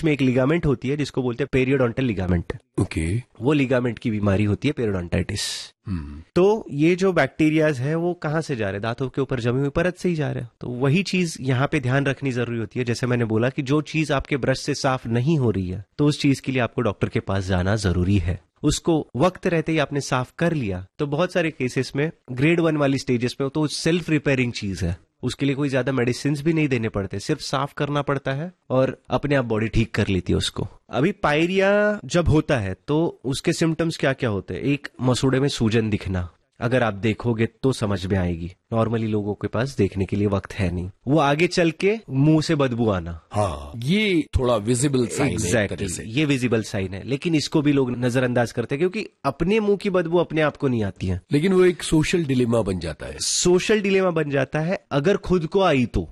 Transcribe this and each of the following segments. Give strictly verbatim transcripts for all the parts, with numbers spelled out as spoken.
बीच में एक लिगामेंट होती है जिसको बोलते हैं पेरियोडोंटल लिगामेंट। Okay okay. वो लिगामेंट की बीमारी होती है पेरियोडोंटाइटिस। hmm. तो ये जो बैक्टीरियाज है वो कहाँ से जा रहे हैं? दांतों के ऊपर जमी हुई परत से ही जा रहे हैं। तो वही चीज यहाँ पे ध्यान रखनी जरूरी होती है। जैसे मैंने बोला कि जो चीज आपके ब्रश से साफ नहीं हो रही है तो उस चीज के लिए आपको डॉक्टर के पास जाना जरूरी है। उसको वक्त रहते ही आपने साफ कर लिया तो बहुत सारे केसेस में ग्रेड वन वाली स्टेजेस में तो सेल्फ रिपेयरिंग चीज है, उसके लिए कोई ज्यादा मेडिसिन भी नहीं देने पड़ते, सिर्फ साफ करना पड़ता है और अपने आप बॉडी ठीक कर लेती है उसको। अभी पायरिया जब होता है तो उसके सिम्टम्स क्या क्या होते हैं? एक, मसूड़े में सूजन दिखना, अगर आप देखोगे तो समझ में आएगी, नॉर्मली लोगों के पास देखने के लिए वक्त है नहीं। वो आगे चल के मुंह से बदबू आना, हाँ ये थोड़ा विजिबल साइन है एक तरह से। ये विजिबल साइन है, लेकिन इसको भी लोग नजरअंदाज करते हैं क्योंकि अपने मुंह की बदबू अपने आप को नहीं आती है। लेकिन वो एक सोशल डिलेमा बन जाता है। सोशल डिलेमा बन जाता है अगर खुद को आई तो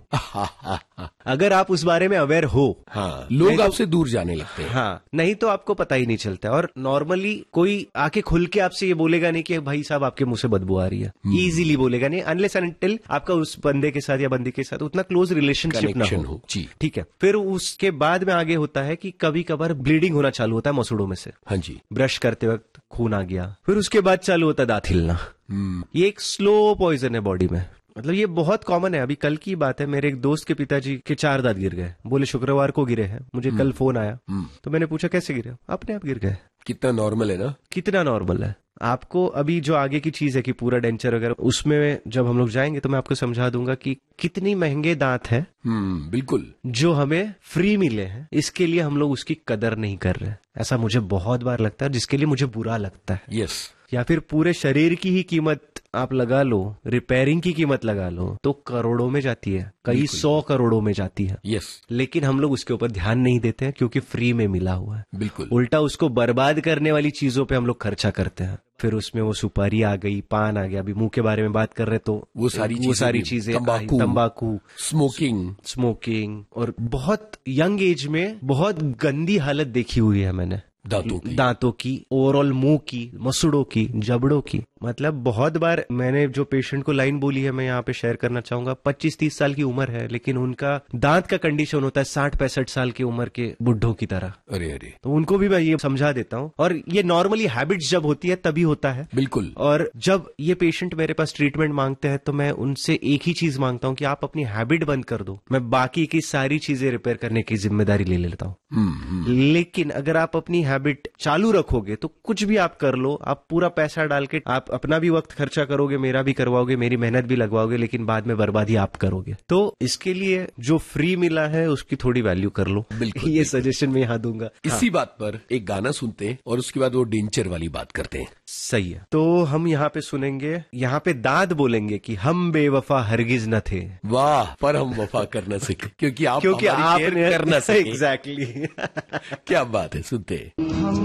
अगर आप उस बारे में अवेयर हो, हाँ, लोग आपसे दूर जाने लगते हैं। हाँ, नहीं तो आपको पता ही नहीं चलता। और नॉर्मली कोई आके खुल के आपसे ये बोलेगा नहीं कि भाई साहब आपके मुंह से बदबू आ रही है, इजीली बोलेगा नहीं, अनलेस एंड अनटिल आपका उस बंदे के साथ या बंदी के साथ उतना क्लोज रिलेशनशिप ना हो। जी ठीक है। फिर उसके बाद में आगे होता है कि कभी कभार ब्लीडिंग होना चालू होता है मसूड़ों में से। हाँ जी, ब्रश करते वक्त खून आ गया। फिर उसके बाद चालू होता है दांत हिलना। ये एक स्लो पॉइजन है बॉडी में, मतलब ये बहुत कॉमन है। अभी कल की बात है, मेरे एक दोस्त के पिताजी के चार दांत गिर गए, बोले शुक्रवार को गिरे हैं। मुझे कल फोन आया तो मैंने पूछा कैसे गिरे? अपने आप गिर गए। कितना नॉर्मल है ना, कितना नॉर्मल है। आपको अभी जो आगे की चीज है कि पूरा डेंचर वगैरह, उसमें जब हम लोग जाएंगे तो मैं आपको समझा दूंगा कि कितनी महंगे दांत हैं हम्म बिल्कुल जो हमें फ्री मिले हैं, इसके लिए हम लोग उसकी कदर नहीं कर रहे। ऐसा मुझे बहुत बार लगता है, जिसके लिए मुझे बुरा लगता है। यस। या फिर पूरे शरीर की ही कीमत आप लगा लो, रिपेयरिंग की कीमत लगा लो तो करोड़ों में जाती है, कई सौ करोड़ों में जाती है। यस। लेकिन हम लोग उसके ऊपर ध्यान नहीं देते हैं क्योंकि फ्री में मिला हुआ है। बिल्कुल। उल्टा उसको बर्बाद करने वाली चीजों पे हम लोग खर्चा करते हैं। फिर उसमें वो सुपारी आ गई, पान आ गया, अभी मुंह के बारे में बात कर रहे तो वो सारी वो सारी चीजें, तंबाकू, तंबाकू, स्मोकिंग स्मोकिंग और बहुत यंग एज में बहुत गंदी हालत देखी हुई है मैंने दांतों की दांतों की ओवरऑल, मुंह की, मसूड़ों की, जबड़ों की। मतलब बहुत बार मैंने जो पेशेंट को लाइन बोली है मैं यहाँ पे शेयर करना चाहूंगा। पच्चीस तीस साल की उम्र है लेकिन उनका दांत का कंडीशन होता है साठ पैंसठ साल की उम्र के बुढ़ों की तरह। अरे अरे, तो उनको भी मैं ये समझा देता हूँ। और ये नॉर्मली हैबिट्स जब होती है तभी होता है। बिल्कुल। और जब ये पेशेंट मेरे पास ट्रीटमेंट मांगते हैं तो मैं उनसे एक ही चीज मांगता हूँ कि आप अपनी हैबिट बंद कर दो, मैं बाकी की सारी चीजें रिपेयर करने की जिम्मेदारी ले लेता हूँ। लेकिन अगर आप अपनी हैबिट चालू रखोगे तो कुछ भी आप कर लो, आप पूरा पैसा डाल के आप अपना भी वक्त खर्चा करोगे, मेरा भी करवाओगे, मेरी मेहनत भी लगवाओगे, लेकिन बाद में बर्बादी आप करोगे। तो इसके लिए जो फ्री मिला है उसकी थोड़ी वैल्यू कर लो। बिल्कुल। ये सजेशन मैं यहाँ दूंगा। इसी हाँ। बात पर एक गाना सुनते हैं और उसके बाद वो डेंचर वाली बात करते हैं। सही है। तो हम यहाँ पे सुनेंगे, यहाँ पे दांत बोलेंगे कि हम बेवफा हरगिज न थे। वाह, पर हम वफा कर न सके क्योंकि आप क्योंकि आपने कर न सके। एग्जैक्टली। क्या बात है, सुनते हैं।